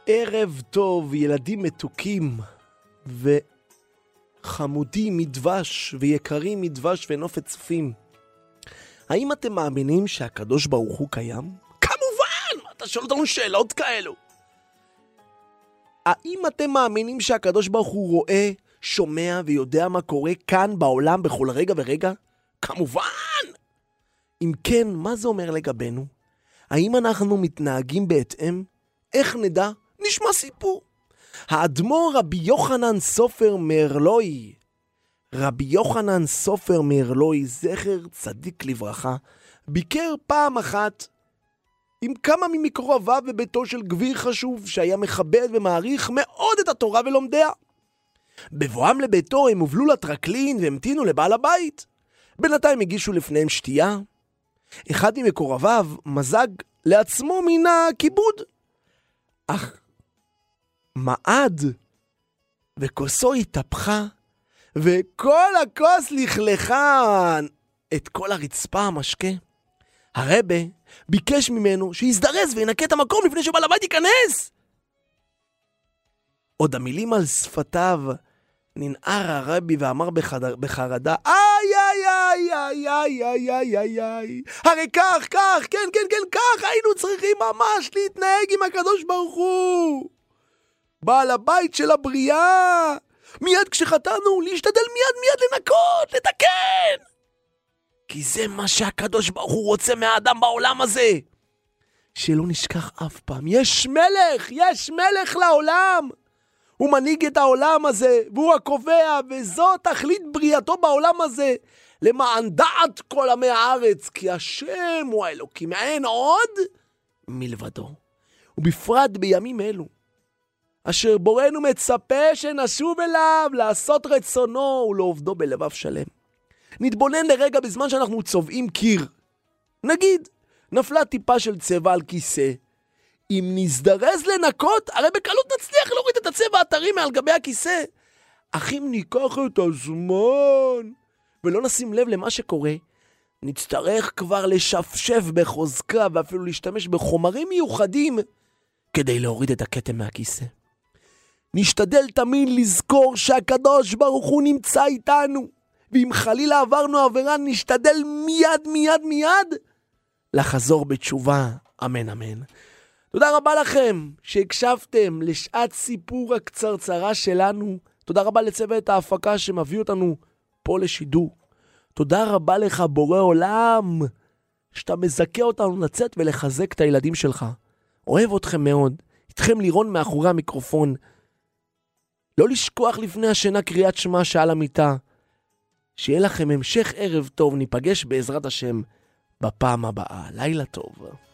ערב טוב, ילדים מתוקים וחמודים מדבש ויקרים מדבש ונופת צופים. האם אתם מאמינים שהקדוש ברוך הוא קיים? כמובן! אתה שואל אותנו שאלות כאלו. האם אתם מאמינים שהקדוש ברוך הוא רואה, שומע ויודע מה קורה כאן בעולם בכל רגע ורגע? כמובן! אם כן, מה זה אומר לגבינו? האם אנחנו מתנהגים בהתאם? איך נדע? נשמע סיפור. האדמו"ר רבי יוחנן סופר מערלוי, רבי יוחנן סופר מערלוי, זכר צדיק לברכה, ביקר פעם אחת עם כמה ממקורביו בביתו של גביר חשוב שהיה מכבד ומעריך מאוד את התורה ולומדיה. בבואם לביתו הם הובלו לטרקלין והמתינו לבעל הבית. בינתיים הגישו לפניהם שתייה. אחד ממקורביו מזג לעצמו מן הכיבוד, אך מעד וכוסו התהפכה וכל הכוס לכלכה את כל הרצפה המשקה. הרבה ביקש ממנו שיזדרז וינקה את המקום לפני שבעל הבית ייכנס. עוד המילים על שפתיו, ננער הרבי ואמר בחרדה, איי איי איי איי איי איי איי איי איי, הרי כך, כן, כך היינו צריכים ממש להתנהג עם הקדוש ברוך הוא, בעל הבית של הבריאה. מיד כשחטאנו להשתדל מיד לנקות, לתקן, כי זה מה שהקדוש ברוך הוא רוצה מהאדם בעולם הזה. שלא נשכח אף פעם, יש מלך לעולם, הוא מנהיג את העולם הזה, והוא הקובע, וזאת תכלית בריאתו בעולם הזה, למען דעת כל עמי הארץ, כי השם הוא האלוקים, אין עוד מלבדו. ובפרט בימים אלו, אשר בורנו מצפה שנשוב אליו, לעשות רצונו ולעובדו בלבב שלם. נתבונן לרגע בזמן שאנחנו צובעים קיר. נגיד, נפלה טיפה של צבע על כיסא. אם נזדרז לנקות, הרי בקלות נצליח להוריד את הצבע הטרי מעל גבי הכיסא. אך אם ניקח את הזמן ולא נשים לב למה שקורה, נצטרך כבר לשפשף בחוזקה ואפילו להשתמש בחומרים מיוחדים כדי להוריד את הכתם מהכיסא. נשתדל תמיד לזכור שהקדוש ברוך הוא נמצא איתנו, ואם חלילה עברנו עבירה נשתדל מיד לחזור בתשובה. אמן אמן. תודה רבה לכם שהקשבתם לשעת סיפור הקצרצרה שלנו. תודה רבה לצוות ההפקה שמביא אותנו פה לשידור. תודה רבה לך בורא עולם שאתה מזכה אותנו לצאת ולחזק את הילדים שלך. אוהב אתכם מאוד. איתכם לירון מאחורי המיקרופון. לא לשכוח לפני השינה קריאת שמע שעל המיטה. שיהיה לכם המשך ערב טוב. ניפגש בעזרת השם בפעם הבאה. לילה טוב.